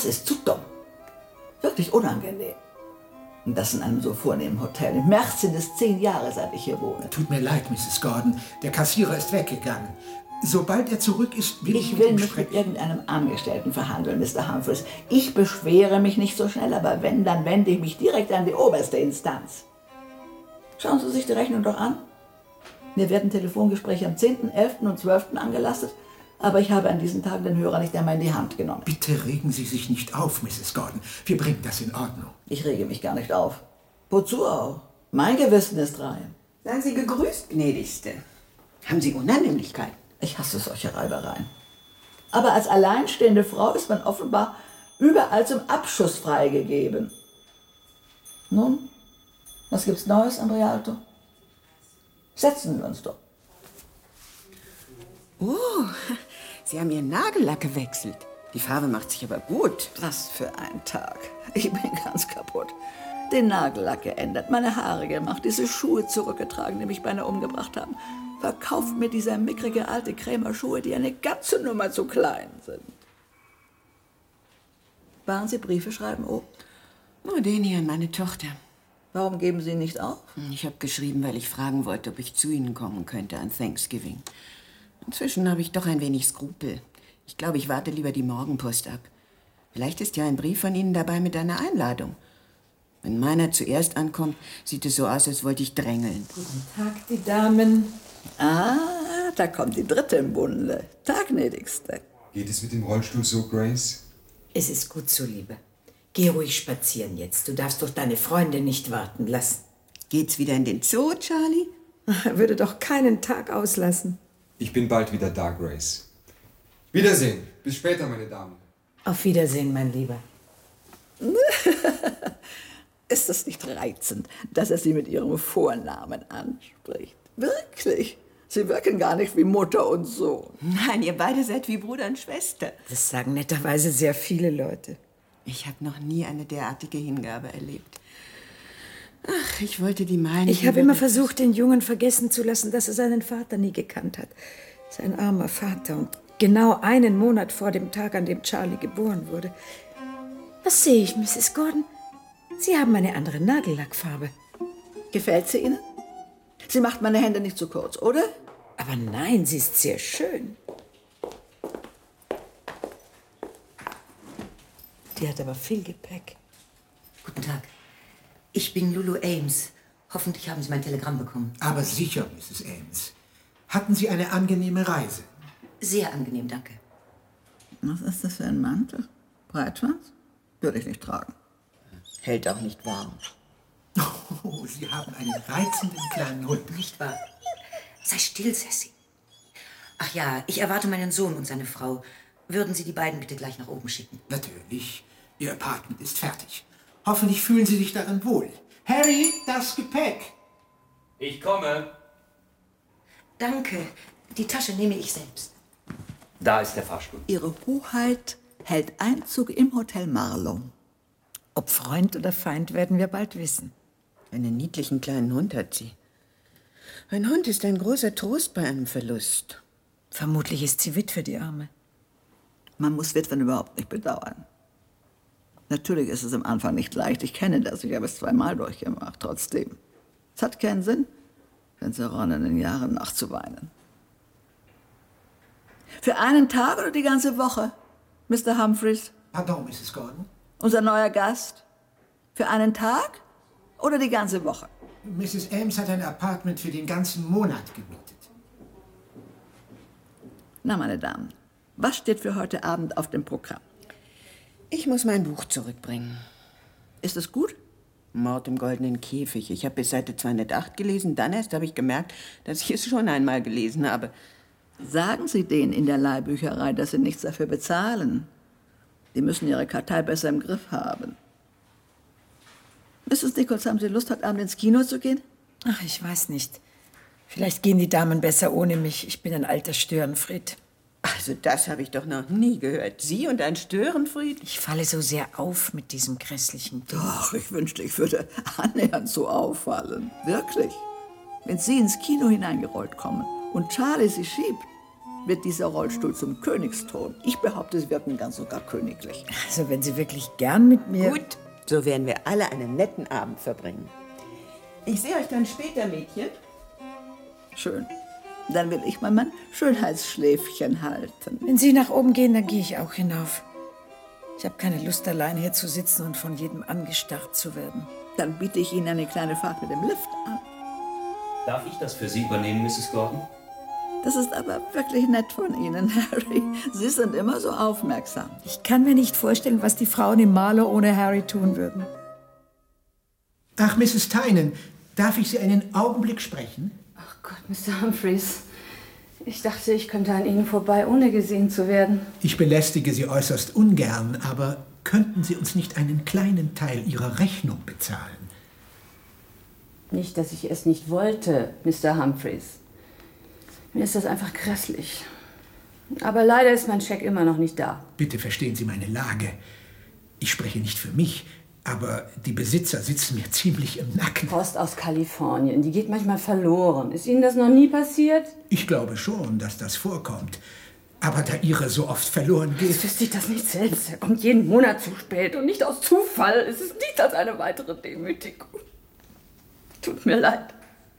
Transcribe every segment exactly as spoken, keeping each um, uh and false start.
Das ist zu dumm. Wirklich unangenehm. Und das in einem so vornehmen Hotel. Im März sind es zehn Jahre, seit ich hier wohne. Tut mir leid, Misses Gordon. Der Kassierer ist weggegangen. Sobald er zurück ist, will ich, ich will nicht mit irgendeinem Angestellten verhandeln, Mister Humphreys. Ich beschwere mich nicht so schnell, aber wenn, dann wende ich mich direkt an die oberste Instanz. Schauen Sie sich die Rechnung doch an. Mir werden Telefongespräche am zehnten, elften und zwölften angelastet, aber ich habe an diesen Tagen den Hörer nicht einmal in die Hand genommen. Bitte regen Sie sich nicht auf, Misses Gordon. Wir bringen das in Ordnung. Ich rege mich gar nicht auf. Wozu auch? Mein Gewissen ist rein. Seien Sie gegrüßt, gnädigste. Haben Sie Unannehmlichkeiten? Ich hasse solche Reibereien. Aber als alleinstehende Frau ist man offenbar überall zum Abschuss freigegeben. Nun, was gibt's Neues am Rialto? Setzen wir uns doch. Oh, Sie haben Ihren Nagellack gewechselt. Die Farbe macht sich aber gut. Was für ein Tag. Ich bin ganz kaputt. Den Nagellack geändert, meine Haare gemacht, diese Schuhe zurückgetragen, die mich beinahe umgebracht haben. Verkauft mir dieser mickrige alte Krämer Schuhe, die eine ganze Nummer zu klein sind. Waren Sie Briefe schreiben, oh? Nur den hier an meine Tochter. Warum geben Sie ihn nicht auf? Ich habe geschrieben, weil ich fragen wollte, ob ich zu Ihnen kommen könnte an Thanksgiving. Inzwischen habe ich doch ein wenig Skrupel. Ich glaube, ich warte lieber die Morgenpost ab. Vielleicht ist ja ein Brief von Ihnen dabei mit einer Einladung. Wenn meiner zuerst ankommt, sieht es so aus, als wollte ich drängeln. Guten Tag, die Damen. Ah, da kommt die dritte im Bunde. Tag, gnädigste. Geht es mit dem Rollstuhl so, Grace? Es ist gut so, Liebe. Geh ruhig spazieren jetzt. Du darfst doch deine Freunde nicht warten lassen. Geht's wieder in den Zoo, Charlie? Er würde doch keinen Tag auslassen. Ich bin bald wieder da, Grace. Wiedersehen. Bis später, meine Damen. Auf Wiedersehen, mein Lieber. Ist das nicht reizend, dass er Sie mit Ihrem Vornamen anspricht? Wirklich? Sie wirken gar nicht wie Mutter und Sohn. Nein, ihr beide seid wie Bruder und Schwester. Das sagen netterweise sehr viele Leute. Ich habe noch nie eine derartige Hingabe erlebt. Ach, ich wollte die meine. Ich habe immer versucht, den Jungen vergessen zu lassen, dass er seinen Vater nie gekannt hat. Sein armer Vater. Und genau einen Monat vor dem Tag, an dem Charlie geboren wurde. Was sehe ich, Misses Gordon? Sie haben eine andere Nagellackfarbe. Gefällt sie Ihnen? Sie macht meine Hände nicht zu kurz, oder? Aber nein, sie ist sehr schön. Die hat aber viel Gepäck. Guten Tag. Ich bin Lulu Ames. Hoffentlich haben Sie mein Telegramm bekommen. Aber sicher, Misses Ames. Hatten Sie eine angenehme Reise? Sehr angenehm, danke. Was ist das für ein Mantel? Breitschwanz? Würde ich nicht tragen. Hält auch nicht warm. Oh, Sie haben einen reizenden kleinen Hund. Nicht wahr? Sei still, Sassy. Ach ja, ich erwarte meinen Sohn und seine Frau. Würden Sie die beiden bitte gleich nach oben schicken? Natürlich. Ihr Apartment ist fertig. Hoffentlich fühlen Sie sich darin wohl. Harry, das Gepäck. Ich komme. Danke. Die Tasche nehme ich selbst. Da ist der Fahrstuhl. Ihre Hoheit hält Einzug im Hotel Marlow. Ob Freund oder Feind, werden wir bald wissen. Einen niedlichen kleinen Hund hat sie. Ein Hund ist ein großer Trost bei einem Verlust. Vermutlich ist sie Witwe, die Arme. Man muss Witwen überhaupt nicht bedauern. Natürlich ist es am Anfang nicht leicht. Ich kenne das. Ich habe es zweimal durchgemacht. Trotzdem. Es hat keinen Sinn, den zerronnenen Jahren nachzuweinen. Für einen Tag oder die ganze Woche, Mister Humphreys? Pardon, Misses Gordon. Unser neuer Gast? Für einen Tag oder die ganze Woche? Misses Ames hat ein Apartment für den ganzen Monat gemietet. Na, meine Damen, was steht für heute Abend auf dem Programm? Ich muss mein Buch zurückbringen. Ist es gut? Mord im goldenen Käfig. Ich habe bis Seite zweihundertacht gelesen. Dann erst habe ich gemerkt, dass ich es schon einmal gelesen habe. Sagen Sie denen in der Leihbücherei, dass Sie nichts dafür bezahlen. Die müssen ihre Kartei besser im Griff haben. Misses Nichols, haben Sie Lust, heute Abend ins Kino zu gehen? Ach, ich weiß nicht. Vielleicht gehen die Damen besser ohne mich. Ich bin ein alter Störenfried. Also das habe ich doch noch nie gehört. Sie und ein Störenfried? Ich falle so sehr auf mit diesem grässlichen Ding. Doch, ich wünschte, ich würde annähernd so auffallen. Wirklich. Wenn Sie ins Kino hineingerollt kommen und Charlie Sie schiebt, wird dieser Rollstuhl zum Königsthron. Ich behaupte, Sie wirken ganz sogar königlich. Also wenn Sie wirklich gern mit mir... Gut, so werden wir alle einen netten Abend verbringen. Ich sehe euch dann später, Mädchen. Schön. Dann will ich mal mein Schönheitsschläfchen halten. Wenn Sie nach oben gehen, dann gehe ich auch hinauf. Ich habe keine Lust, allein hier zu sitzen und von jedem angestarrt zu werden. Dann biete ich Ihnen eine kleine Fahrt mit dem Lift an. Darf ich das für Sie übernehmen, Misses Gordon? Das ist aber wirklich nett von Ihnen, Harry. Sie sind immer so aufmerksam. Ich kann mir nicht vorstellen, was die Frauen im Marlow ohne Harry tun würden. Ach, Misses Tynan, darf ich Sie einen Augenblick sprechen? Ach Gott, Mister Humphreys. Ich dachte, ich könnte an Ihnen vorbei, ohne gesehen zu werden. Ich belästige Sie äußerst ungern, aber könnten Sie uns nicht einen kleinen Teil Ihrer Rechnung bezahlen? Nicht, dass ich es nicht wollte, Mister Humphreys. Mir ist das einfach grässlich. Aber leider ist mein Scheck immer noch nicht da. Bitte verstehen Sie meine Lage. Ich spreche nicht für mich, aber die Besitzer sitzen mir ziemlich im Nacken. Post aus Kalifornien, die geht manchmal verloren. Ist Ihnen das noch nie passiert? Ich glaube schon, dass das vorkommt. Aber da Ihre so oft verloren geht... Das wüsste ich das nicht selbst. Er kommt jeden Monat zu spät und nicht aus Zufall. Es ist nichts als eine weitere Demütigung. Tut mir leid.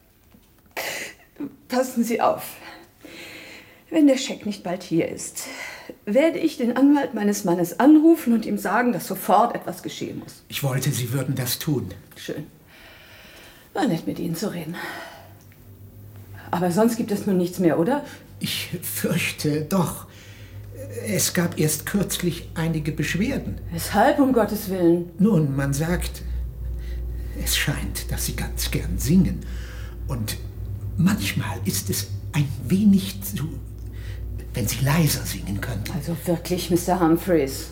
Passen Sie auf. Wenn der Scheck nicht bald hier ist, werde ich den Anwalt meines Mannes anrufen und ihm sagen, dass sofort etwas geschehen muss. Ich wollte, Sie würden das tun. Schön. War nett, mit Ihnen zu reden. Aber sonst gibt es nun nichts mehr, oder? Ich fürchte doch. Es gab erst kürzlich einige Beschwerden. Weshalb, um Gottes Willen? Nun, man sagt, es scheint, dass Sie ganz gern singen. Und manchmal ist es ein wenig zu... wenn Sie leiser singen könnten. Also wirklich, Mister Humphreys.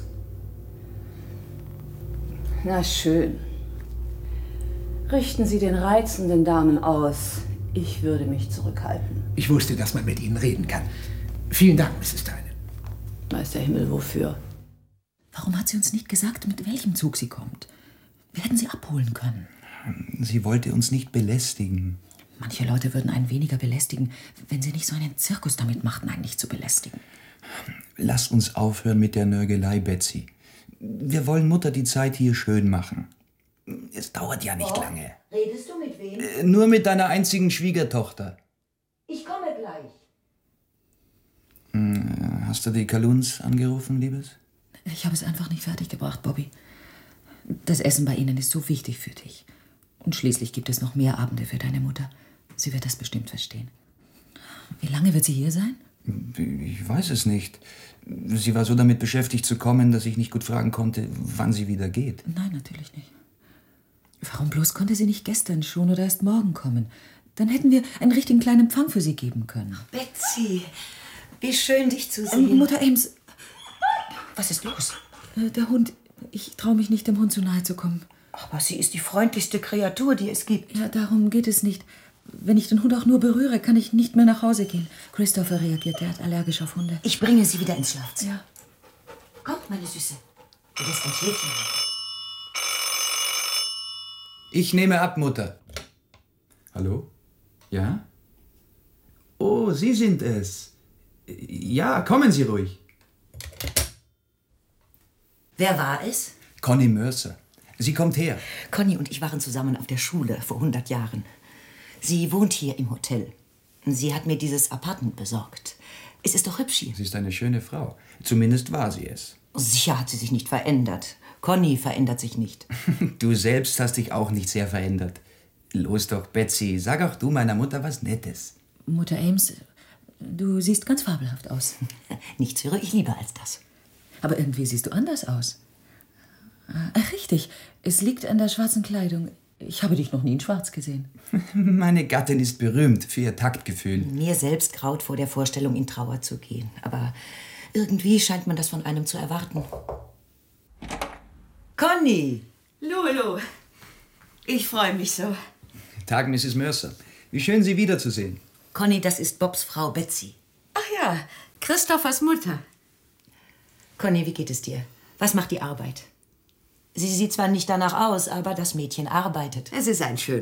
Na schön. Richten Sie den reizenden Damen aus. Ich würde mich zurückhalten. Ich wusste, dass man mit Ihnen reden kann. Vielen Dank, Misses Tynan. Weiß der Himmel wofür. Warum hat sie uns nicht gesagt, mit welchem Zug sie kommt? Wir hätten sie abholen können. Sie wollte uns nicht belästigen. Manche Leute würden einen weniger belästigen, wenn sie nicht so einen Zirkus damit machten, einen nicht zu belästigen. Lass uns aufhören mit der Nörgelei, Betsy. Wir wollen Mutter die Zeit hier schön machen. Es dauert ja nicht oh, lange. Redest du mit wem? Äh, nur mit deiner einzigen Schwiegertochter. Ich komme gleich. Hm, hast du die Kaluns angerufen, Liebes? Ich habe es einfach nicht fertiggebracht, Bobby. Das Essen bei Ihnen ist so wichtig für dich. Und schließlich gibt es noch mehr Abende für deine Mutter. Sie wird das bestimmt verstehen. Wie lange wird sie hier sein? Ich weiß es nicht. Sie war so damit beschäftigt zu kommen, dass ich nicht gut fragen konnte, wann sie wieder geht. Nein, natürlich nicht. Warum bloß konnte sie nicht gestern schon oder erst morgen kommen? Dann hätten wir einen richtigen kleinen Empfang für sie geben können. Betsy, wie schön, dich zu sehen. Ähm, Mutter Ames, was ist los? Äh, der Hund. Ich traue mich nicht, dem Hund zu nahe zu kommen. Aber sie ist die freundlichste Kreatur, die es gibt. Ja, darum geht es nicht. Wenn ich den Hund auch nur berühre, kann ich nicht mehr nach Hause gehen. Christopher reagiert, er hat allergisch auf Hunde. Ich bringe sie wieder ins Schlafzimmer. Ja. Komm, meine Süße. Du wirst ein Schläfchen haben. Ich nehme ab, Mutter. Hallo? Ja? Oh, Sie sind es. Ja, kommen Sie ruhig. Wer war es? Connie Mercer. Sie kommt her. Connie und ich waren zusammen auf der Schule vor hundert Jahren. Sie wohnt hier im Hotel. Sie hat mir dieses Apartment besorgt. Es ist doch hübsch hier. Sie ist eine schöne Frau. Zumindest war sie es. Sicher hat sie sich nicht verändert. Connie verändert sich nicht. Du selbst hast dich auch nicht sehr verändert. Los doch, Betsy, sag auch du meiner Mutter was Nettes. Mutter Ames, du siehst ganz fabelhaft aus. Nichts höre ich lieber als das. Aber irgendwie siehst du anders aus. Ach, richtig. Es liegt an der schwarzen Kleidung. Ich habe dich noch nie in schwarz gesehen. Meine Gattin ist berühmt für ihr Taktgefühl. Mir selbst graut vor der Vorstellung, in Trauer zu gehen. Aber irgendwie scheint man das von einem zu erwarten. Connie! Lulu, ich freue mich so. Tag, Misses Mercer. Wie schön, Sie wiederzusehen. Connie, das ist Bobs Frau Betsy. Ach ja, Christophers Mutter. Connie, wie geht es dir? Was macht die Arbeit? Sie sieht zwar nicht danach aus, aber das Mädchen arbeitet. Es ist ein schöner